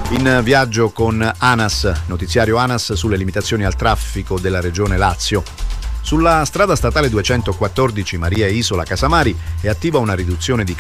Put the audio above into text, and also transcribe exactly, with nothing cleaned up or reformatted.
In viaggio con ANAS, notiziario ANAS sulle limitazioni al traffico della regione Lazio. Sulla strada statale duecentoquattordici Maria Isola Casamari è attiva una riduzione di